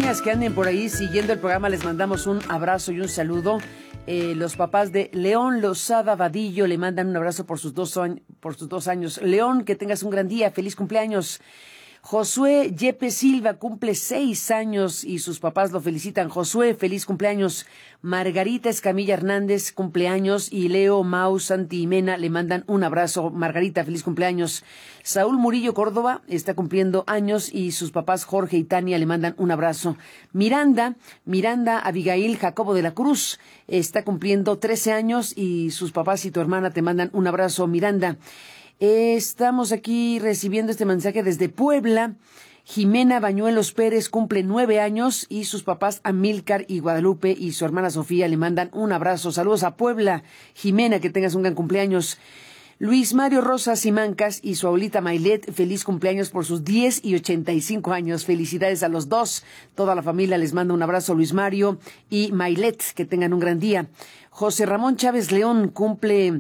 niñas que anden por ahí siguiendo el programa, les mandamos un abrazo y un saludo. Los papás de León Lozada Vadillo le mandan un abrazo por sus 2 años. León, que tengas un gran día, feliz cumpleaños. Josué Yepe Silva cumple 6 años y sus papás lo felicitan. Josué, feliz cumpleaños. Margarita Escamilla Hernández, cumpleaños. Y Leo Mau Santi y Mena le mandan un abrazo. Margarita, feliz cumpleaños. Saúl Murillo Córdoba está cumpliendo años y sus papás Jorge y Tania le mandan un abrazo. Miranda Abigail Jacobo de la Cruz está cumpliendo 13 años y sus papás y tu hermana te mandan un abrazo, Miranda. Estamos aquí recibiendo este mensaje desde Puebla. Jimena Bañuelos Pérez cumple 9 años y sus papás Amílcar y Guadalupe y su hermana Sofía le mandan un abrazo. Saludos a Puebla. Jimena, que tengas un gran cumpleaños. Luis Mario Rosas Simancas y su abuelita Mailet, feliz cumpleaños por sus 10 y 85 años. Felicidades a los dos. Toda la familia les manda un abrazo, Luis Mario y Mailet, que tengan un gran día. José Ramón Chávez León cumple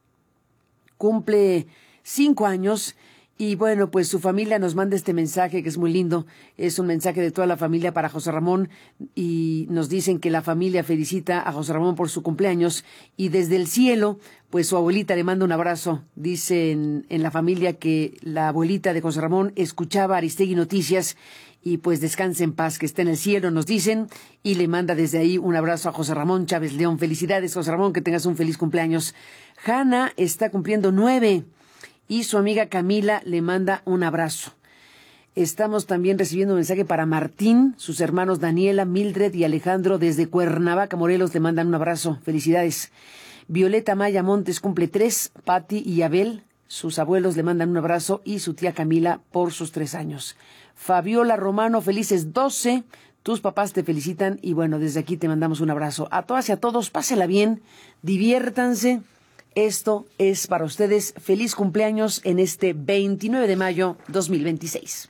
5 años y bueno, pues su familia nos manda este mensaje que es muy lindo. Es un mensaje de toda la familia para José Ramón y nos dicen que la familia felicita a José Ramón por su cumpleaños y desde el cielo, pues su abuelita le manda un abrazo. Dicen en la familia que la abuelita de José Ramón escuchaba Aristegui Noticias y pues descanse en paz, que esté en el cielo, nos dicen, y le manda desde ahí un abrazo a José Ramón Chávez León. Felicidades, José Ramón, que tengas un feliz cumpleaños. Hanna está cumpliendo 9 y su amiga Camila le manda un abrazo. Estamos también recibiendo un mensaje para Martín, sus hermanos Daniela, Mildred y Alejandro desde Cuernavaca, Morelos, le mandan un abrazo. Felicidades. Violeta Maya Montes cumple 3, Patti y Abel, sus abuelos le mandan un abrazo y su tía Camila por sus 3 años. Fabiola Romano, felices 12, tus papás te felicitan y bueno, desde aquí te mandamos un abrazo. A todas y a todos, pásela bien, diviértanse. Esto es para ustedes. Feliz cumpleaños en este 29 de mayo 2026.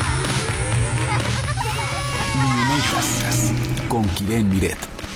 Niñas con Kiren Miret.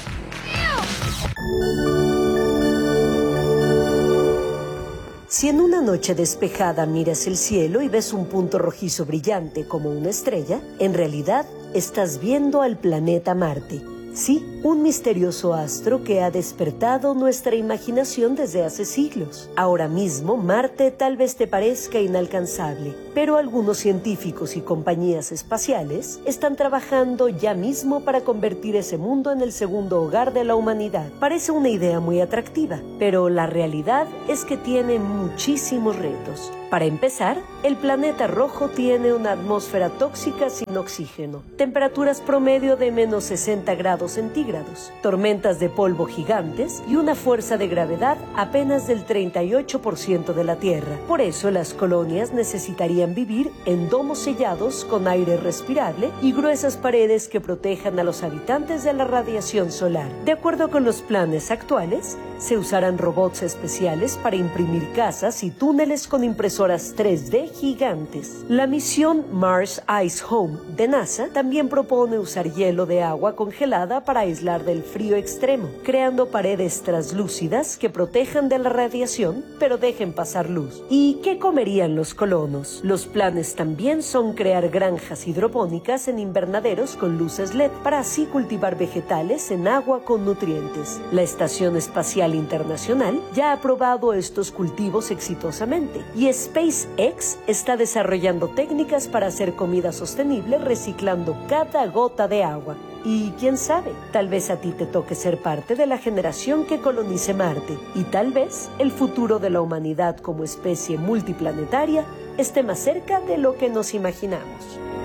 Si en una noche despejada miras el cielo y ves un punto rojizo brillante como una estrella, en realidad estás viendo al planeta Marte. Sí, un misterioso astro que ha despertado nuestra imaginación desde hace siglos. Ahora mismo, Marte tal vez te parezca inalcanzable, pero algunos científicos y compañías espaciales están trabajando ya mismo para convertir ese mundo en el segundo hogar de la humanidad. Parece una idea muy atractiva, pero la realidad es que tiene muchísimos retos. Para empezar, el planeta rojo tiene una atmósfera tóxica sin oxígeno, temperaturas promedio de menos 60 grados centígrados, tormentas de polvo gigantes y una fuerza de gravedad apenas del 38% de la Tierra. Por eso las colonias necesitarían vivir en domos sellados con aire respirable y gruesas paredes que protejan a los habitantes de la radiación solar. De acuerdo con los planes actuales, se usarán robots especiales para imprimir casas y túneles con impresoras 3D gigantes. La misión Mars Ice Home de NASA también propone usar hielo de agua congelada para aislar del frío extremo, creando paredes translúcidas que protejan de la radiación, pero dejen pasar luz. ¿Y qué comerían los colonos? Los planes también son crear granjas hidropónicas en invernaderos con luces LED, para así cultivar vegetales en agua con nutrientes. La Estación Espacial Internacional ya ha probado estos cultivos exitosamente, y SpaceX está desarrollando técnicas para hacer comida sostenible reciclando cada gota de agua. Y quién sabe, tal vez a ti te toque ser parte de la generación que colonice Marte, y tal vez el futuro de la humanidad como especie multiplanetaria esté más cerca de lo que nos imaginamos.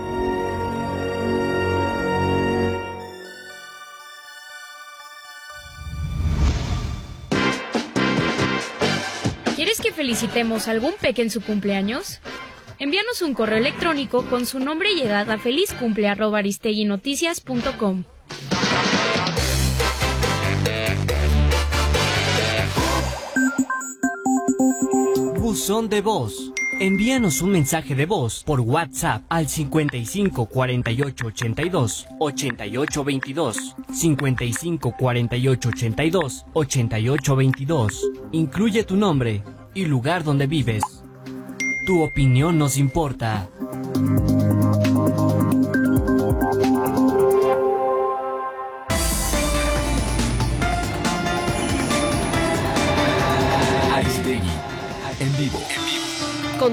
¿Quieres que felicitemos a algún peque en su cumpleaños? Envíanos un correo electrónico con su nombre y edad a felizcumple@aristeguinoticias.com. Buzón de voz. Envíanos un mensaje de voz por WhatsApp al 55 48 82 88 22, 55 48 82 88 22. Incluye tu nombre y lugar donde vives. Tu opinión nos importa.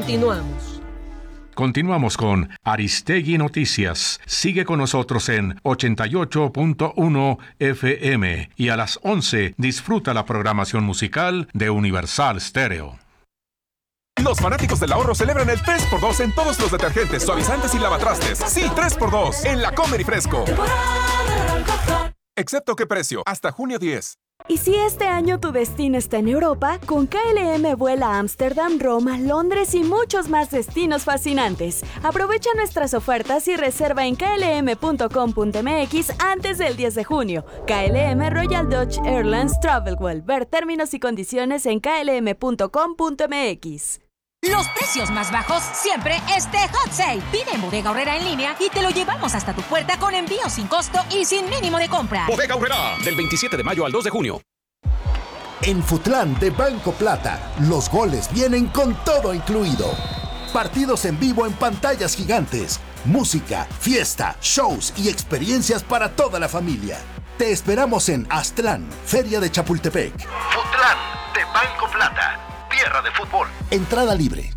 Continuamos. Continuamos con Aristegui Noticias. Sigue con nosotros en 88.1 FM y a las 11 disfruta la programación musical de Universal Stereo. Los fanáticos del ahorro celebran el 3x2 en todos los detergentes, suavizantes y lavatrastes. Sí, 3x2 en la Comer y Fresco. Excepto qué precio, hasta junio 10. Y si este año tu destino está en Europa, con KLM vuela a Ámsterdam, Roma, Londres y muchos más destinos fascinantes. Aprovecha nuestras ofertas y reserva en klm.com.mx antes del 10 de junio. KLM Royal Dutch Airlines Travelwell. Ver términos y condiciones en klm.com.mx. Los precios más bajos siempre Hot Sale. Pide en Bodega Aurrera en línea y te lo llevamos hasta tu puerta con envío sin costo y sin mínimo de compra. Bodega Aurrera, del 27 de mayo al 2 de junio. En Futlán de Banco Plata, los goles vienen con todo incluido. Partidos en vivo en pantallas gigantes, música, fiesta, shows y experiencias para toda la familia. Te esperamos en Aztlán, Feria de Chapultepec. Futlán de Banco Plata. Tierra de fútbol. Entrada libre.